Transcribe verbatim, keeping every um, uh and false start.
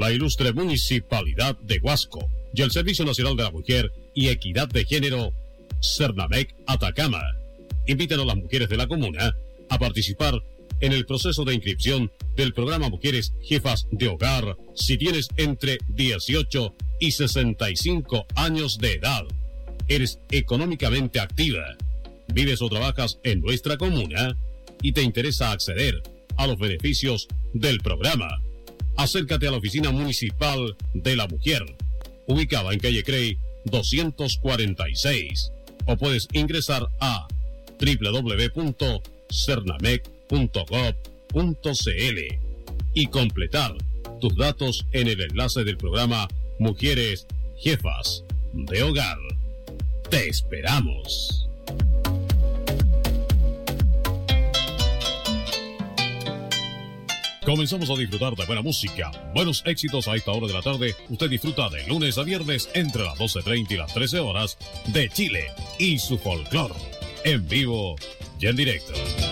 la ilustre Municipalidad de Huasco y el Servicio Nacional de la Mujer y Equidad de Género, Cernamec Atacama, invitan a las mujeres de la comuna a participar en el proceso de inscripción del programa Mujeres Jefas de Hogar si tienes entre dieciocho y sesenta y cinco años de edad, eres económicamente activa, vives o trabajas en nuestra comuna y te interesa acceder a los beneficios del programa. Acércate a la Oficina Municipal de la Mujer, ubicada en calle Crey doscientos cuarenta y seis, o puedes ingresar a doble u doble u doble u punto cernamec punto gov punto c l y completar tus datos en el enlace del programa Mujeres Jefas de Hogar. ¡Te esperamos! Comenzamos a disfrutar de buena música, buenos éxitos a esta hora de la tarde. Usted disfruta de lunes a viernes entre las doce treinta y las trece horas de Chile y su folclore, en vivo y en directo.